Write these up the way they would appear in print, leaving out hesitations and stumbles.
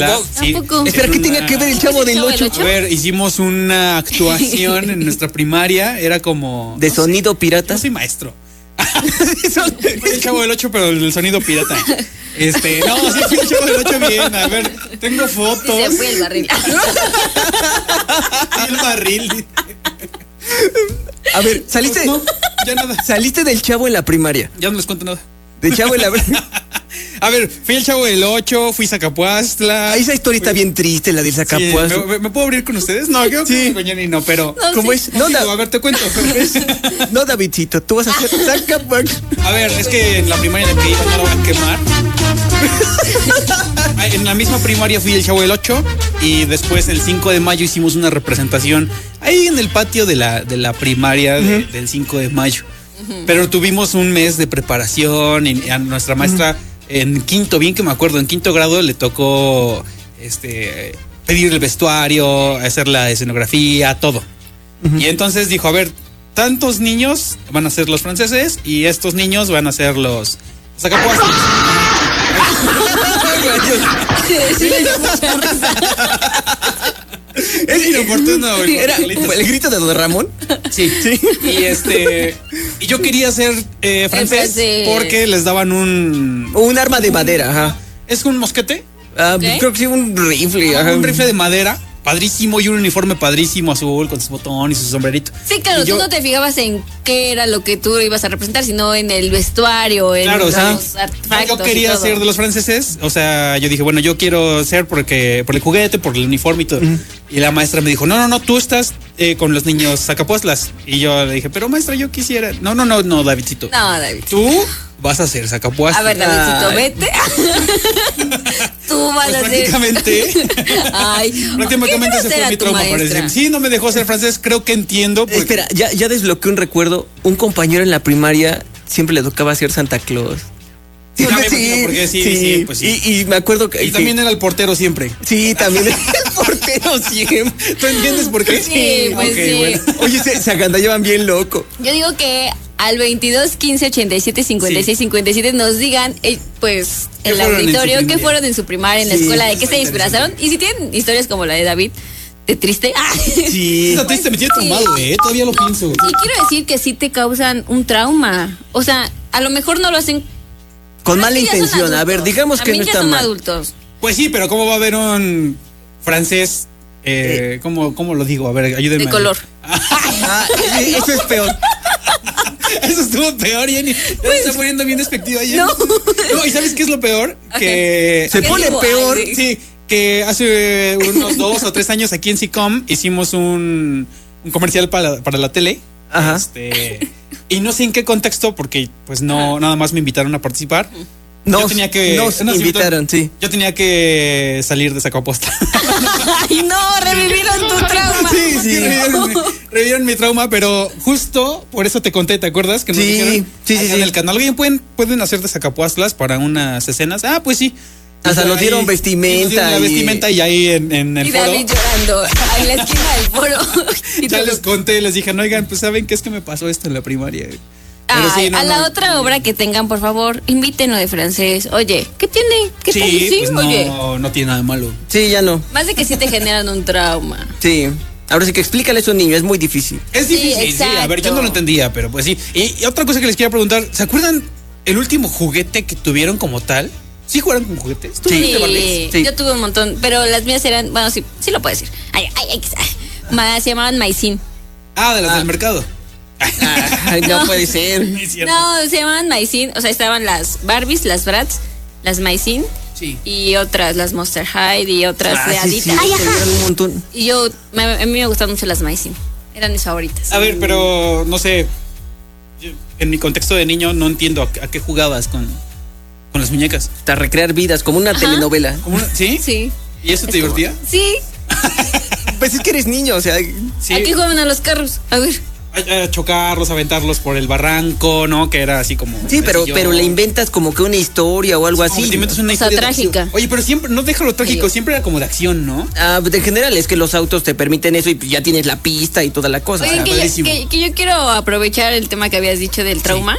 escuela. Sí, Espera, ¿qué tenía que ver el Chavo del 8? A ver, hicimos una actuación en nuestra primaria. Era como... ¿De sonido pirata? Yo soy maestro. Fui el Chavo del 8, pero el sonido pirata. No, sí fui el Chavo del 8 bien. A ver, tengo fotos. Se fue el barril. El barril. A ver, saliste. No, ya nada. Saliste del Chavo en la primaria. Ya no les cuento nada. Del Chavo en la. A ver, fui el Chavo del 8, fui Zacapuastla. Esa historia está bien triste, la del Zacapuastla. Sí, ¿me puedo abrir con ustedes? No, yo sí. No, pero... No, ¿Cómo sí. es? No, Digo, a ver, te cuento. no, Davidcito, tú vas a hacer Zacapuastla. A ver, es que en la primaria en la que iba no la voy a quemar. En la misma primaria fui el Chavo del 8 y después el 5 de mayo hicimos una representación ahí en el patio de la primaria del 5 de mayo. Pero tuvimos un mes de preparación y a nuestra maestra en quinto, bien que me acuerdo, en quinto grado le tocó pedir el vestuario, hacer la escenografía, todo. Y entonces dijo, a ver, tantos niños van a ser los franceses y estos niños van a ser los Zacapuastlas. Es inoportuno. ¿Era el grito de Don Ramón? Sí. Y yo quería ser francés porque les daban un arma de madera, ajá. ¿Es un mosquete? ¿Qué? Creo que sí, un rifle, ajá. Un rifle de madera, padrísimo, y un uniforme padrísimo, azul, con sus botones y su sombrerito. Sí, claro, tú no te fijabas en qué era lo que tú ibas a representar, sino en el vestuario, en los artefactos. Yo quería ser de los franceses, o sea, yo dije, bueno, yo quiero ser por el juguete, por el uniforme y todo. Y la maestra me dijo, no, tú estás con los niños Zacapuastlas. Y yo le dije, pero maestra, yo quisiera. No, Davidcito. No, David. Tú vas a ser Zacapuastlas. A ver, Davidcito, vete. Tú vas a ser. Prácticamente. Prácticamente ese fue mi trauma, parece. Sí, no me dejó ser francés, creo que entiendo. Porque... Espera, ya desbloqueé un recuerdo. Un compañero en la primaria siempre le tocaba ser Santa Claus. Sí, porque sí, pues sí. Y me acuerdo que... Y también era el portero siempre. Sí, también era el portero siempre. ¿Tú entiendes por qué? Sí, pues okay, sí. Bueno. Oye, se agandallaban bien loco. Yo digo que al 22 15 87 56 57 nos digan, pues, el auditorio qué fueron en su primaria, en la escuela, de qué se disfrazaron. Y si tienen historias como la de David, de triste. Sí. Esa triste me tiene traumado, todavía lo pienso. Y quiero decir que sí te causan un trauma. O sea, a lo mejor no lo hacen con mala intención. A ver, digamos que no está mal. Adultos. Pues sí, pero ¿cómo va a haber un francés? ¿Cómo lo digo? A ver, ayúdenme. De color. Eso es peor. Eso estuvo peor, Jenny. Se está poniendo bien despectiva, Jenny. No, ¿y sabes qué es lo peor? Que se pone peor. Sí, que hace unos 2 o 3 años aquí en CICOM hicimos un comercial para la tele. Ajá. Y no sé en qué contexto, porque pues no, nada más me invitaron a participar. Nos invitaron, sí. Yo tenía que salir de Zacapuastla. Ay, no, revivieron tu trauma. Sí, revivieron mi trauma, pero justo por eso te conté, ¿te acuerdas? Que nos dijeron en el canal, oye, ¿pueden hacer de Zacapuastlas para unas escenas? Ah, pues sí. Hasta nos dieron vestimenta. La vestimenta y ahí en el foro. Y David llorando en la esquina del foro. Ya les conté, les dije, no, oigan, pues ¿saben qué es que me pasó esto en la primaria? Ay, sí, a la otra obra que tengan, por favor, invítenlo de francés. Oye, ¿qué tiene? ¿Qué tal? Sí, pues no tiene nada de malo. Sí, ya no. Más de que sí te generan un trauma. Sí. Ahora sí que explícale eso a un niño, es muy difícil. Es difícil, sí. A ver, yo no lo entendía, pero pues sí. Y otra cosa que les quería preguntar, ¿se acuerdan el último juguete que tuvieron como tal? ¿Sí jugaron con juguetes? Sí, yo tuve un montón, pero las mías eran, bueno, sí lo puedo decir. Se llamaban maicín. Ah, de las del mercado. Ay, no puede ser. No, se llamaban maicín, o sea, estaban las Barbies, las Bratz, las maicín. Sí. Y otras, las Monster High y otras de Adidas. Sí, un montón. Y a mí me gustan mucho las maicín. Eran mis favoritas. A ver, pero no sé, en mi contexto de niño no entiendo a qué jugabas con las muñecas. Hasta recrear vidas, como una telenovela. ¿Sí? Sí. ¿Y eso te divertía? Sí. Pues es que eres niño, o sea. Sí. ¿A qué juegan a los carros? A ver. A chocarlos, aventarlos por el barranco, ¿no? Que era así como... Sí, pero le inventas como que una historia o algo así. Te inventas una historia trágica. Oye, pero siempre, no deja lo trágico, siempre era como de acción, ¿no? En general es que los autos te permiten eso y ya tienes la pista y toda la cosa. Oye, que yo quiero aprovechar el tema que habías dicho del trauma.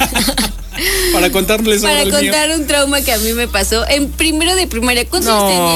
Para contarles Para contar un trauma que a mí me pasó en primero de primaria. ¿Cuántos años tenía?